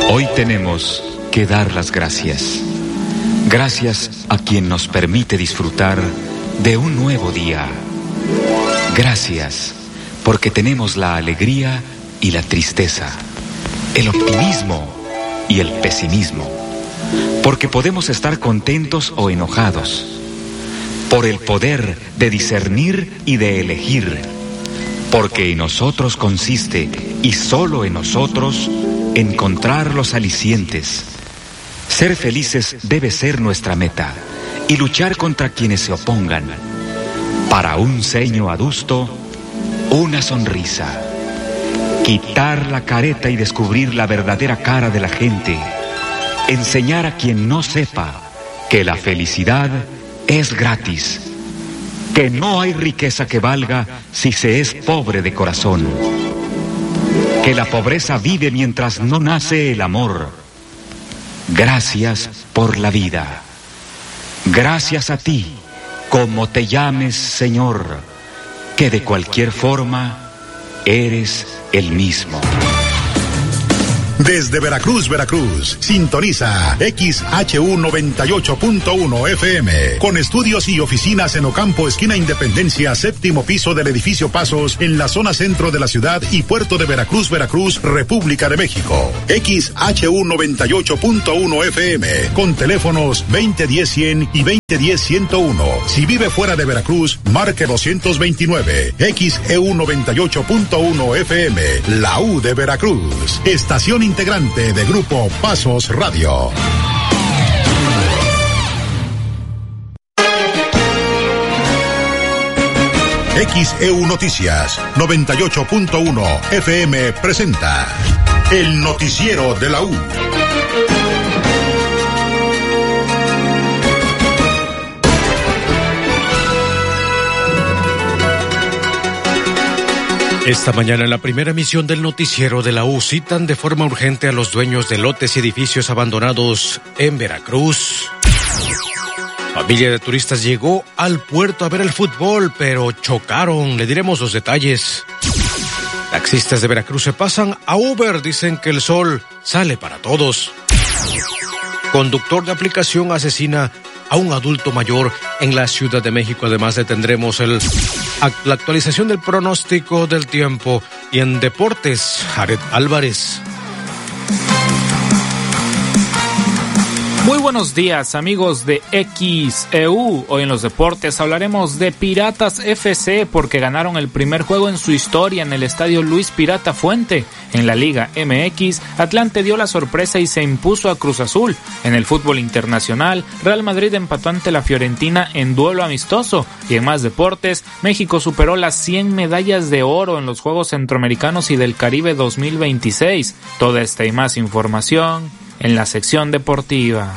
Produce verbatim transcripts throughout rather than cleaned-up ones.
Hoy tenemos que dar las gracias. Gracias a quien nos permite disfrutar de un nuevo día. Gracias porque tenemos la alegría y la tristeza, el optimismo y el pesimismo, porque podemos estar contentos o enojados, por el poder de discernir y de elegir, porque en nosotros consiste, y solo en nosotros, encontrar los alicientes. Ser felices debe ser nuestra meta, y luchar contra quienes se opongan. Para un ceño adusto, una sonrisa. Quitar la careta y descubrir la verdadera cara de la gente. Enseñar a quien no sepa que la felicidad es gratis. Que no hay riqueza que valga si se es pobre de corazón. Que la pobreza vive mientras no nace el amor. Gracias por la vida. Gracias a ti, como te llames, Señor, que de cualquier forma eres el mismo. Desde Veracruz, Veracruz, sintoniza X H U noventa y ocho punto uno F M, con estudios y oficinas en Ocampo, esquina Independencia, séptimo piso del edificio Pasos, en la zona centro de la ciudad y puerto de Veracruz, Veracruz, República de México. X H U noventa y ocho punto uno F M, con teléfonos veinte diez cien y veinte diez ciento uno. Si vive fuera de Veracruz, marque doscientos veintinueve. X E U noventa y ocho punto uno F M, la U de Veracruz, estación integrante de Grupo Pasos Radio. X E U Noticias noventa y ocho punto uno F M presenta el noticiero de la U. Esta mañana en la primera emisión del noticiero de la U citan de forma urgente a los dueños de lotes y edificios abandonados en Veracruz. Familia de turistas llegó al puerto a ver el fútbol, pero chocaron. Le diremos los detalles. Taxistas de Veracruz se pasan a Uber, dicen que el sol sale para todos. Conductor de aplicación asesina a un adulto mayor en la Ciudad de México. Además le tendremos el, la actualización del pronóstico del tiempo. Y en deportes, Jared Álvarez. Muy buenos días, amigos de X E U. Hoy en los deportes hablaremos de Piratas F C porque ganaron el primer juego en su historia en el estadio Luis Pirata Fuente. En la Liga M X, Atlante dio la sorpresa y se impuso a Cruz Azul. En el fútbol internacional, Real Madrid empató ante la Fiorentina en duelo amistoso. Y en más deportes, México superó las cien medallas de oro en los Juegos Centroamericanos y del Caribe dos mil veintiséis. Toda esta y más información en la sección deportiva.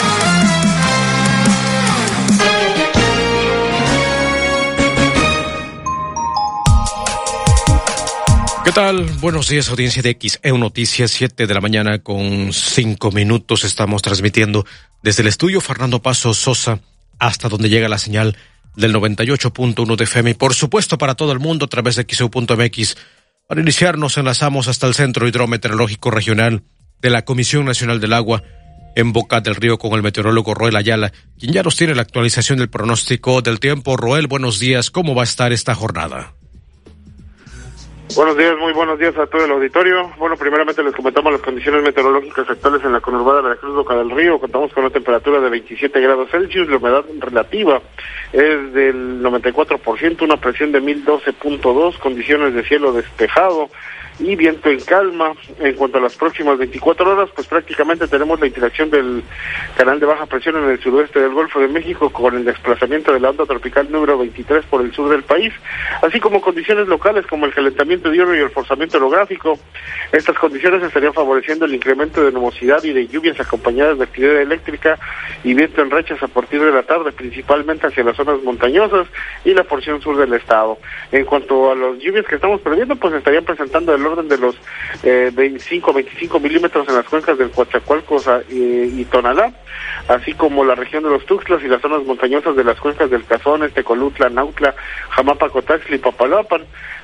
¿Qué tal? Buenos días, audiencia de X E U Noticias, siete de la mañana con cinco minutos. Estamos transmitiendo desde el estudio Fernando Paso Sosa hasta donde llega la señal del noventa y ocho punto uno de F M y por supuesto para todo el mundo a través de X E U punto M X. Para iniciar nos enlazamos hasta el Centro Hidrometeorológico Regional de la Comisión Nacional del Agua en Boca del Río con el meteorólogo Roel Ayala, quien ya nos tiene la actualización del pronóstico del tiempo. Roel, buenos días, ¿cómo va a estar esta jornada? Buenos días, muy buenos días a todo el auditorio. Bueno, primeramente les comentamos las condiciones meteorológicas actuales en la conurbada de Veracruz, Boca del Río. Contamos con una temperatura de veintisiete grados Celsius, la humedad relativa es del noventa y cuatro por ciento, una presión de mil doce punto dos, condiciones de cielo despejado y viento en calma. En cuanto a las próximas veinticuatro horas, pues prácticamente tenemos la interacción del canal de baja presión en el suroeste del Golfo de México con el desplazamiento de la onda tropical número veintitrés por el sur del país, así como condiciones locales como el calentamiento diurno y el forzamiento orográfico. Estas condiciones estarían favoreciendo el incremento de nubosidad y de lluvias acompañadas de actividad eléctrica y viento en rachas a partir de la tarde, principalmente hacia las zonas montañosas y la porción sur del estado. En cuanto a las lluvias que estamos previendo, pues estarían presentando el orden de los eh, veinticinco a veinticinco milímetros en las cuencas del Coatzacoalcos y, y Tonalá, así como la región de los Tuxtlas y las zonas montañosas de las cuencas del Cazón, Tecolutla, Nautla, Jamapa, Cotaxtla y Papaloapan.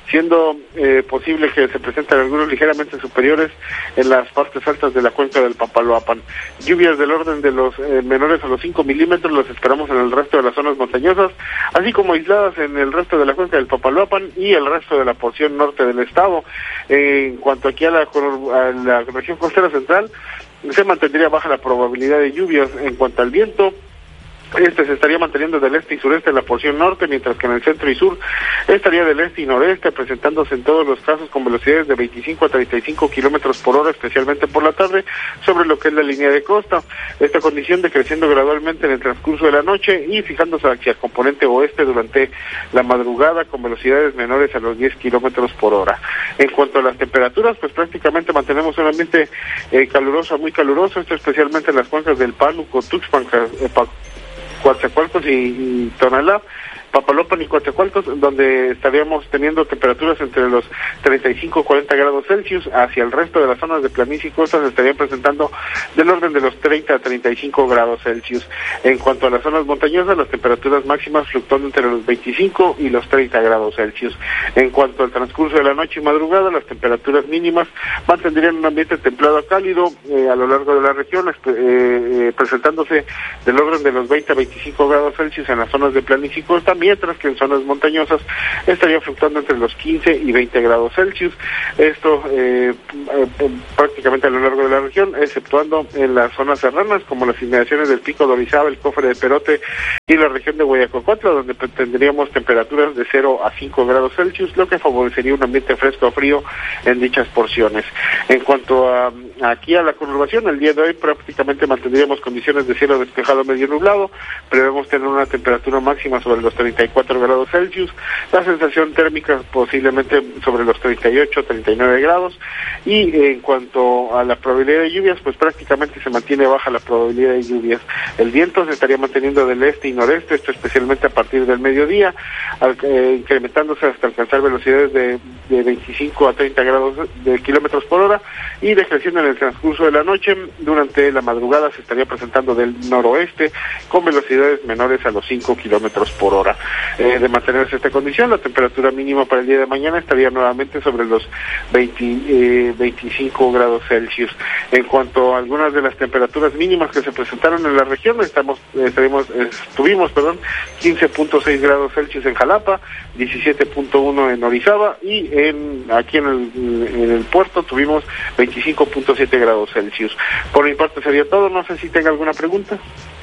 siendo eh, posible que se presenten algunos ligeramente superiores en las partes altas de la cuenca del Papaloapan. Lluvias del orden de los eh, menores a los cinco milímetros los esperamos en el resto de las zonas montañosas, así como aisladas en el resto de la cuenca del Papaloapan y el resto de la porción norte del estado. Eh, en cuanto aquí a la, a la región costera central, se mantendría baja la probabilidad de lluvias. En cuanto al viento, este se estaría manteniendo del este y sureste en la porción norte, mientras que en el centro y sur estaría del este y noreste, presentándose en todos los casos con velocidades de veinticinco a treinta y cinco kilómetros por hora, especialmente por la tarde, sobre lo que es la línea de costa. Esta condición decreciendo gradualmente en el transcurso de la noche y fijándose hacia el componente oeste durante la madrugada con velocidades menores a los diez kilómetros por hora. En cuanto a las temperaturas, pues prácticamente mantenemos un ambiente eh, caluroso, muy caluroso, esto especialmente en las cuencas del Pánuco, Tuxpan, eh, Coatzacoalcos y, y Tonalá, Papaloapan y Coatzacoalcos, donde estaríamos teniendo temperaturas entre los treinta y cinco a cuarenta grados Celsius. Hacia el resto de las zonas de planicie y costas estarían presentando del orden de los treinta a treinta y cinco grados Celsius. En cuanto a las zonas montañosas, las temperaturas máximas fluctuando entre los veinticinco y los treinta grados Celsius. En cuanto al transcurso de la noche y madrugada, las temperaturas mínimas mantendrían un ambiente templado a cálido eh, a lo largo de la región, eh, eh, presentándose del orden de los veinte a veinticinco grados Celsius en las zonas de planicie y costa, mientras que en zonas montañosas estaría fluctuando entre los quince y veinte grados Celsius. Esto eh, eh, prácticamente a lo largo de la región, exceptuando en las zonas serranas como las inmediaciones del Pico de Orizaba, el Cofre de Perote y la región de Huayacocotla, donde tendríamos temperaturas de cero a cinco grados Celsius, lo que favorecería un ambiente fresco o frío en dichas porciones. En cuanto a aquí a la conurbación, el día de hoy prácticamente mantendríamos condiciones de cielo despejado medio nublado, prevemos tener una temperatura máxima sobre los treinta y cuatro grados Celsius, la sensación térmica posiblemente sobre los treinta y ocho a treinta y nueve grados, y en cuanto a la probabilidad de lluvias, pues prácticamente se mantiene baja la probabilidad de lluvias. El viento se estaría manteniendo del este y noreste, esto especialmente a partir del mediodía, al, eh, incrementándose hasta alcanzar velocidades de, de veinticinco a treinta grados de kilómetros por hora, y decreciendo en el transcurso de la noche. Durante la madrugada se estaría presentando del noroeste con velocidades menores a los cinco kilómetros por hora. Eh, de mantenerse esta condición, la temperatura mínima para el día de mañana estaría nuevamente sobre los veinte, eh, veinticinco grados Celsius. En cuanto a algunas de las temperaturas mínimas que se presentaron en la región, estamos, estaremos, estuvimos, perdón, quince punto seis grados Celsius en Jalapa, diecisiete punto uno en Orizaba, y en aquí en el, en el puerto tuvimos veinticinco punto siete grados Celsius. Por mi parte sería todo, no sé si tenga alguna pregunta.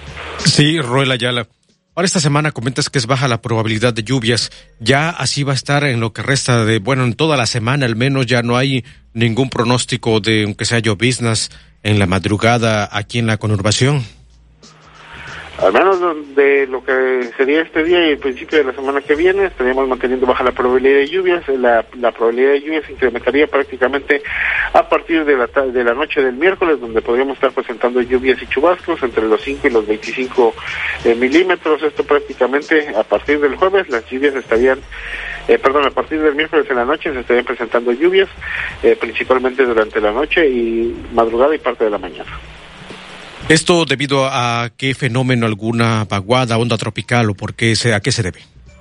Sí, Roel Ayala. Para esta semana comentas que es baja la probabilidad de lluvias. ¿Ya así va a estar en lo que resta de, bueno, en toda la semana al menos? ¿Ya no hay ningún pronóstico de, aunque sea lloviznas en la madrugada aquí en la conurbación? Al menos de lo que sería este día y el principio de la semana que viene, estaríamos manteniendo baja la probabilidad de lluvias. La, la probabilidad de lluvias se incrementaría prácticamente a partir de la, de la noche del miércoles, donde podríamos estar presentando lluvias y chubascos entre los cinco y los veinticinco eh, milímetros. Esto prácticamente a partir del jueves, las lluvias estarían, eh, perdón, a partir del miércoles en la noche se estarían presentando lluvias, eh, principalmente durante la noche y madrugada y parte de la mañana. ¿Esto debido a qué fenómeno, alguna vaguada, onda tropical o por qué se, a qué se debe?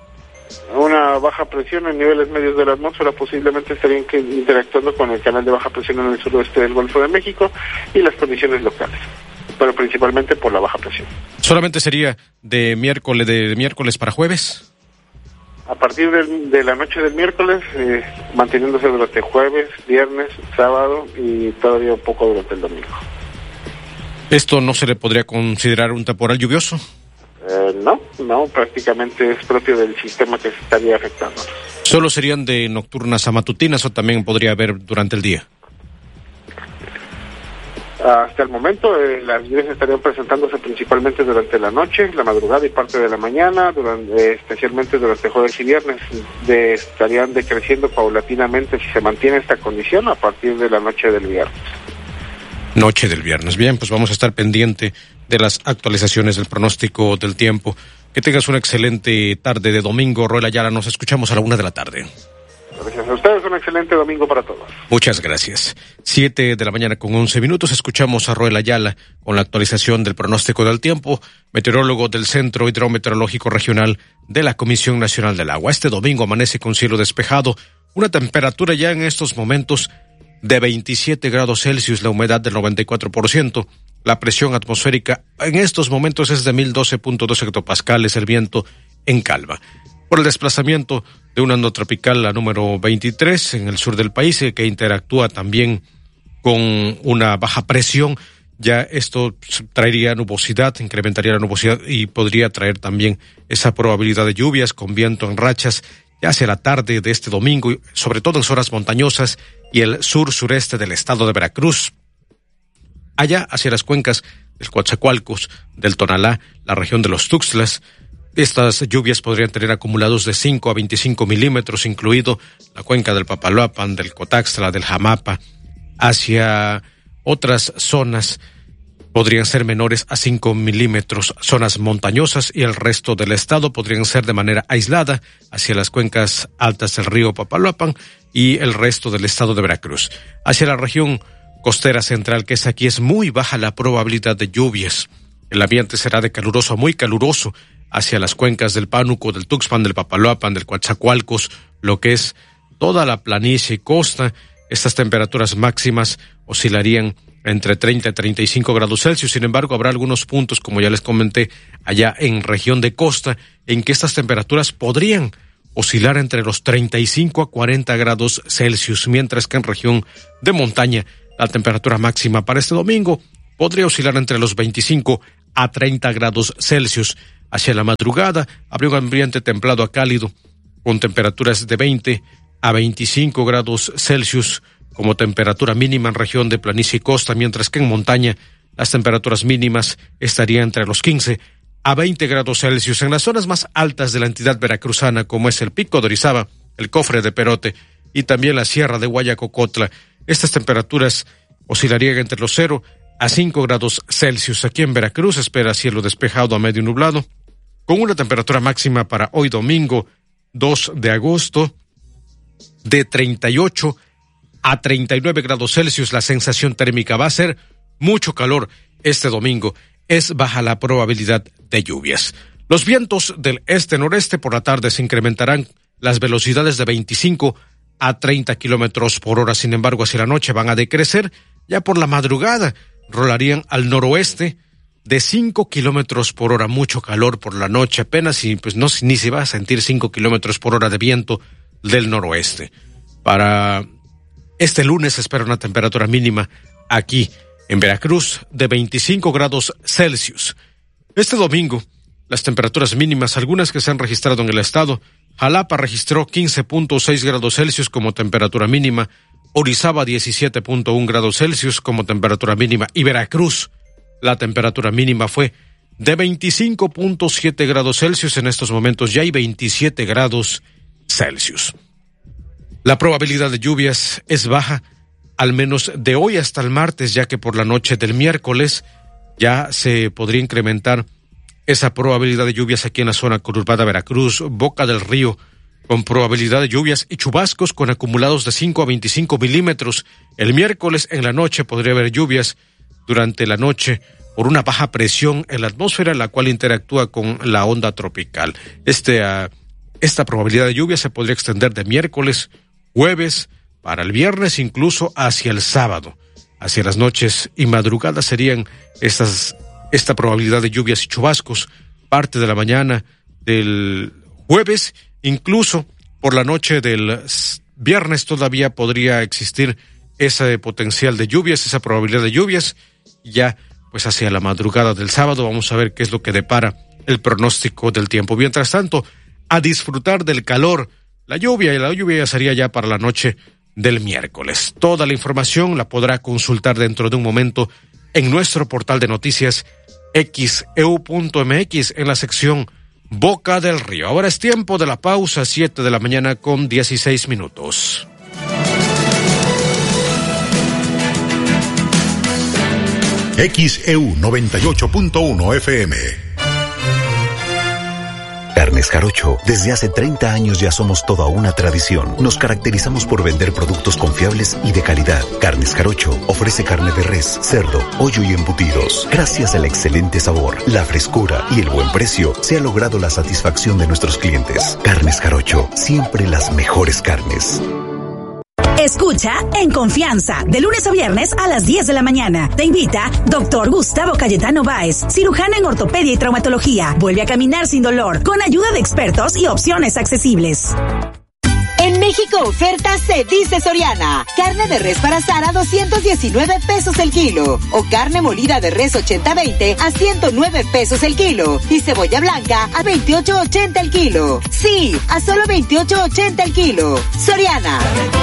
Una baja presión en niveles medios de la atmósfera posiblemente estarían interactuando con el canal de baja presión en el suroeste del Golfo de México y las condiciones locales, pero principalmente por la baja presión. ¿Solamente sería de miércoles, de miércoles para jueves? A partir de, de la noche del miércoles, eh, manteniéndose durante jueves, viernes, sábado y todavía un poco durante el domingo. ¿Esto no se le podría considerar un temporal lluvioso? Eh, no, no, prácticamente es propio del sistema que se estaría afectando. ¿Solo serían de nocturnas a matutinas o también podría haber durante el día? Hasta el momento eh, las lluvias estarían presentándose principalmente durante la noche, la madrugada y parte de la mañana, durante, eh, especialmente durante jueves y viernes. De, estarían decreciendo paulatinamente si se mantiene esta condición a partir de la noche del viernes. Noche del viernes. Bien, pues vamos a estar pendiente de las actualizaciones del pronóstico del tiempo. Que tengas una excelente tarde de domingo, Roel Ayala. Nos escuchamos a la una de la tarde. Gracias a ustedes, un excelente domingo para todos. Muchas gracias. Siete de la mañana con once minutos, escuchamos a Roel Ayala con la actualización del pronóstico del tiempo, meteorólogo del Centro Hidrometeorológico Regional de la Comisión Nacional del Agua. Este domingo amanece con cielo despejado, una temperatura ya en estos momentos de veintisiete grados Celsius, la humedad del noventa y cuatro por ciento, la presión atmosférica en estos momentos es de mil doce punto dos hectopascales, el viento en calma. Por el desplazamiento de una onda tropical, la número veintitrés, en el sur del país, que interactúa también con una baja presión, ya esto traería nubosidad, incrementaría la nubosidad y podría traer también esa probabilidad de lluvias con viento en rachas ya hacia la tarde de este domingo, sobre todo en zonas montañosas y el sur-sureste del estado de Veracruz. Allá hacia las cuencas del Coatzacoalcos, del Tonalá, la región de los Tuxtlas, estas lluvias podrían tener acumulados de cinco a veinticinco milímetros, incluido la cuenca del Papaloapan, del Cotaxtla, del Jamapa. Hacia otras zonas podrían ser menores a cinco milímetros, zonas montañosas, y el resto del estado podrían ser de manera aislada hacia las cuencas altas del río Papaloapan y el resto del estado de Veracruz. Hacia la región costera central, que es aquí, es muy baja la probabilidad de lluvias. El ambiente será de caluroso a muy caluroso hacia las cuencas del Pánuco, del Tuxpan, del Papaloapan, del Coatzacoalcos, lo que es toda la planicie y costa. Estas temperaturas máximas oscilarían entre treinta y treinta y cinco grados Celsius. Sin embargo, habrá algunos puntos, como ya les comenté, allá en región de costa, en que estas temperaturas podrían oscilar entre los treinta y cinco a cuarenta grados Celsius, mientras que en región de montaña la temperatura máxima para este domingo podría oscilar entre los veinticinco a treinta grados Celsius. Hacia la madrugada habría un ambiente templado a cálido, con temperaturas de veinte a veinticinco grados Celsius como temperatura mínima en región de planicie y costa, mientras que en montaña las temperaturas mínimas estarían entre los quince a veinte grados Celsius. En las zonas más altas de la entidad veracruzana, como es el Pico de Orizaba, el Cofre de Perote y también la Sierra de Guayacocotla, estas temperaturas oscilarían entre los cero a cinco grados Celsius. Aquí en Veracruz espera cielo despejado a medio nublado, con una temperatura máxima para hoy domingo dos de agosto de treinta y ocho a treinta y nueve grados Celsius. La sensación térmica va a ser mucho calor este domingo. Es baja la probabilidad de lluvias. Los vientos del este-noreste por la tarde se incrementarán las velocidades de veinticinco a treinta kilómetros por hora. Sin embargo, hacia la noche van a decrecer. Ya por la madrugada rolarían al noroeste de cinco kilómetros por hora. Mucho calor por la noche apenas, y pues no, ni se va a sentir cinco kilómetros por hora de viento del noroeste. Para este lunes se espera una temperatura mínima aquí en Veracruz de veinticinco grados Celsius. Este domingo, las temperaturas mínimas, algunas que se han registrado en el estado: Jalapa registró quince punto seis grados Celsius como temperatura mínima, Orizaba diecisiete punto uno grados Celsius como temperatura mínima, y Veracruz, la temperatura mínima fue de veinticinco punto siete grados Celsius. En estos momentos ya hay veintisiete grados Celsius. La probabilidad de lluvias es baja, al menos de hoy hasta el martes, ya que por la noche del miércoles ya se podría incrementar esa probabilidad de lluvias aquí en la zona conurbada Veracruz, Boca del Río, con probabilidad de lluvias y chubascos con acumulados de cinco a veinticinco milímetros. El miércoles en la noche podría haber lluvias durante la noche por una baja presión en la atmósfera, la cual interactúa con la onda tropical. Este, uh, esta probabilidad de lluvia se podría extender de miércoles, jueves, para el viernes, incluso hacia el sábado. Hacia las noches y madrugadas serían estas, esta probabilidad de lluvias y chubascos, parte de la mañana del jueves, incluso por la noche del viernes todavía podría existir ese potencial de lluvias, esa probabilidad de lluvias. Ya pues hacia la madrugada del sábado vamos a ver qué es lo que depara el pronóstico del tiempo. Mientras tanto, a disfrutar del calor, la lluvia, y la lluvia sería ya para la noche del miércoles. Toda la información la podrá consultar dentro de un momento en nuestro portal de noticias X E U punto M X en la sección Boca del Río. Ahora es tiempo de la pausa, siete de la mañana con dieciséis minutos. X E U noventa y ocho punto uno F M. Carnes Jarocho, desde hace treinta años ya somos toda una tradición. Nos caracterizamos por vender productos confiables y de calidad. Carnes Jarocho ofrece carne de res, cerdo, pollo y embutidos. Gracias al excelente sabor, la frescura y el buen precio, se ha logrado la satisfacción de nuestros clientes. Carnes Jarocho, siempre las mejores carnes. Escucha En Confianza, de lunes a viernes a las diez de la mañana. Te invita doctor Gustavo Cayetano Báez, cirujano en ortopedia y traumatología. Vuelve a caminar sin dolor, con ayuda de expertos y opciones accesibles. En México oferta se dice Soriana. Carne de res para asar a doscientos diecinueve pesos el kilo. O carne molida de res ochenta veinte a ciento nueve pesos el kilo. Y cebolla blanca a veintiocho ochenta el kilo. Sí, a solo veintiocho ochenta el kilo. Soriana.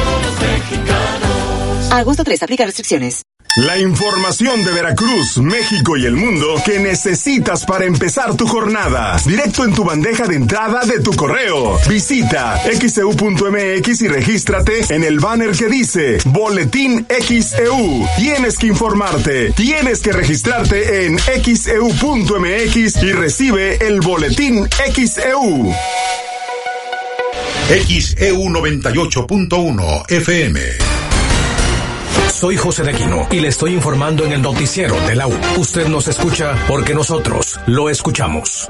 A agosto tres, aplica restricciones. La información de Veracruz, México y el mundo que necesitas para empezar tu jornada. Directo en tu bandeja de entrada de tu correo. Visita equis e u punto eme equis y regístrate en el banner que dice Boletín X E U. Tienes que informarte, tienes que registrarte en equis e u punto eme equis y recibe el Boletín X E U. X E U noventa y ocho punto uno F M. Soy José de Aquino y le estoy informando en el noticiero de la U. Usted nos escucha porque nosotros lo escuchamos.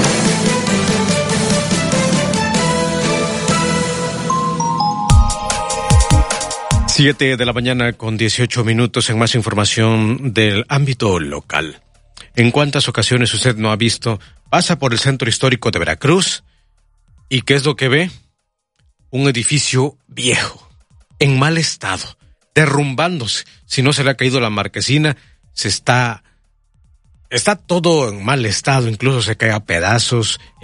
Siete de la mañana con dieciocho minutos en más información del ámbito local. ¿En cuántas ocasiones usted no ha visto, pasa por el centro histórico de Veracruz y qué es lo que ve? Un edificio viejo, en mal estado, derrumbándose. Si no se le ha caído la marquesina, se está, está todo en mal estado, incluso se cae a pedazos.